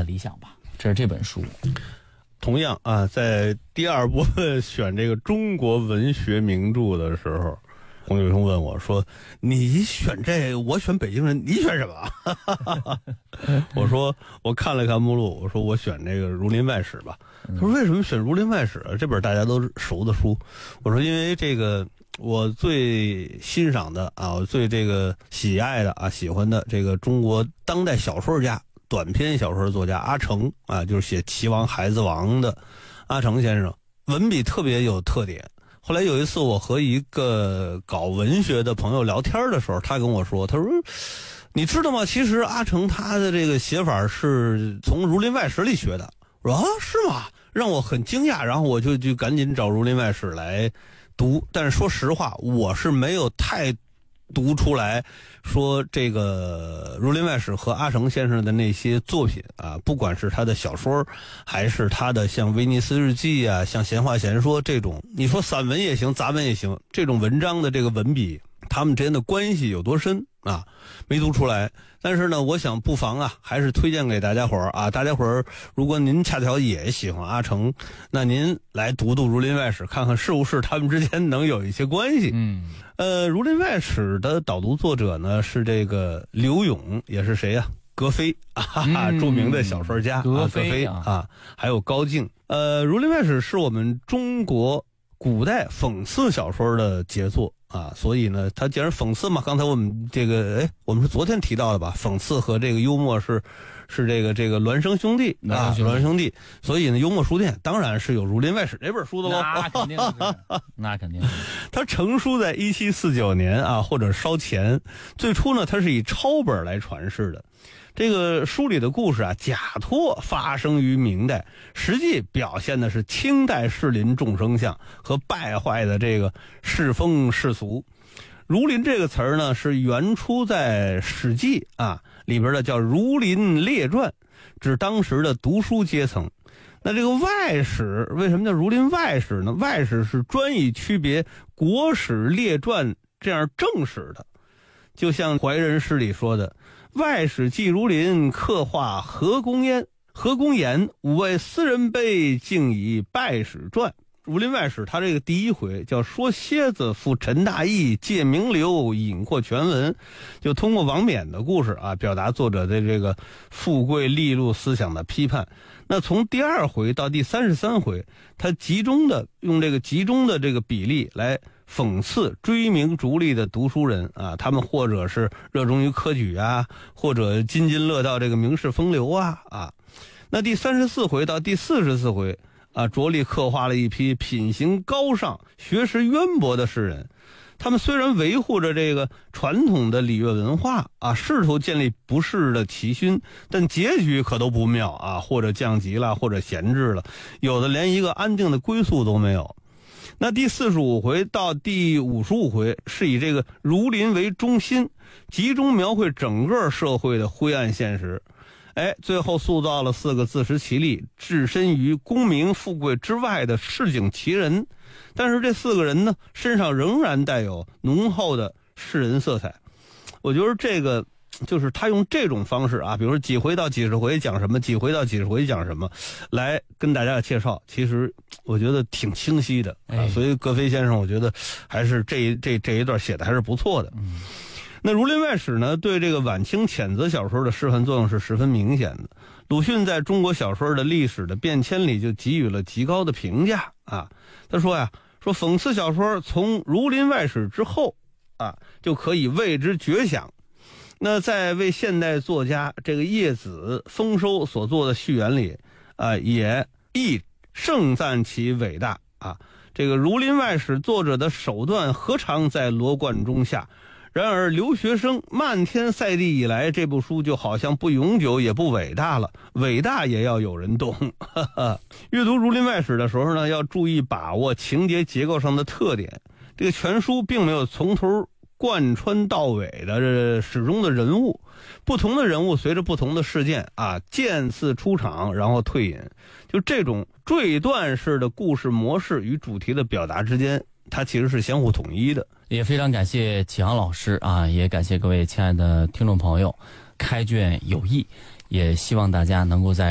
的理想吧。这是这本书。 同样啊，在第二部分选这个中国文学名著的时候，洪友兄问我说：“你选这，我选北京人，你选什么？”我说：“我看了看目录，我说我选这个《儒林外史》吧。”他说：“为什么选《儒林外史》啊？这本大家都熟的书。”我说：“因为这个我最欣赏的啊，我最这个喜爱的啊，喜欢的这个中国当代小说家。”短篇小说作家阿城啊，就是写《齐王孩子王》的阿城先生，文笔特别有特点。后来有一次我和一个搞文学的朋友聊天的时候，他跟我说，他说你知道吗，其实阿城他的这个写法是从《儒林外史》里学的。我说啊，是吗？让我很惊讶，然后我就赶紧找《儒林外史》来读。但是说实话，我是没有太读出来说这个《儒林外史》和阿城先生的那些作品啊，不管是他的小说还是他的像《威尼斯日记》啊，像《闲话闲说》这种，你说散文也行，杂文也行，这种文章的这个文笔他们之间的关系有多深啊，没读出来。但是呢，我想不妨啊，还是推荐给大家伙儿啊，大家伙儿如果您恰巧也喜欢阿城，那您来读读《儒林外史》，看看是不是他们之间能有一些关系。《儒林外史》的导读作者呢是这个刘勇，也是谁呀？格非啊，著名的小说家格非啊，还有高进。《儒林外史》是我们中国古代讽刺小说的杰作啊，所以呢，他既然讽刺嘛，刚才我们这个我们是昨天提到的吧，讽刺和这个幽默是这个孪生兄弟啊，孪生兄弟，所以呢，幽默书店当然是有《儒林外史》这本书的喽。 那肯定是，那肯定是。 它成书在1749年啊，或者稍前。最初呢，它是以抄本来传世的。这个书里的故事啊，假托发生于明代，实际表现的是清代士林众生相和败坏的这个世风世俗。儒林这个词儿呢，是原出在《史记》啊里边的，叫《儒林列传》，指当时的读书阶层。那这个外史为什么叫儒林外史呢？外史是专以区别国史列传这样正史的，就像怀仁诗里说的，外史记儒林，刻画何公言，五位私人碑，竟以拜史传。儒林外史他这个第一回叫说蝎子赴陈大义，借名流，引括全文，就通过王冕的故事啊，表达作者对这个富贵利禄思想的批判。那从第二回到第33回，他用这个集中的这个比例来讽刺追名逐利的读书人啊，他们或者是热衷于科举啊，或者津津乐道这个名士风流啊。那第34回到第44回啊，着力刻画了一批品行高尚、学识渊博的士人。他们虽然维护着这个传统的礼乐文化啊，试图建立不世的奇勋，但结局可都不妙啊，或者降级了，或者闲置了，有的连一个安定的归宿都没有。那第45回到第55回是以这个儒林为中心，集中描绘整个社会的灰暗现实。最后塑造了4个自食其力、置身于功名富贵之外的市井奇人，但是这4个人呢，身上仍然带有浓厚的世人色彩。我觉得这个就是他用这种方式啊，比如说几回到几十回讲什么，几回到几十回讲什么，来跟大家介绍，其实我觉得挺清晰的啊。所以格非先生，我觉得还是这一段写的还是不错的。那《儒林外史》呢，对这个晚清谴责小说的示范作用是十分明显的。鲁迅在中国小说的历史的变迁里就给予了极高的评价啊。他说说讽刺小说从《儒林外史》之后啊，就可以为之绝响。那在为现代作家这个叶子丰收所做的序言里啊，也亦盛赞其伟大啊。这个《儒林外史》作者的手段何尝在罗贯中下？然而留学生漫天赛地以来，这部书就好像不永久也不伟大了，伟大也要有人懂。阅读《儒林外史》的时候呢，要注意把握情节结构上的特点。这个全书并没有从头贯穿到尾的始终的人物，不同的人物随着不同的事件啊，渐次出场，然后退隐。就这种坠断式的故事模式与主题的表达之间，它其实是相互统一的。 也非常感谢启航老师啊，也感谢各位亲爱的听众朋友，开卷有益，也希望大家能够在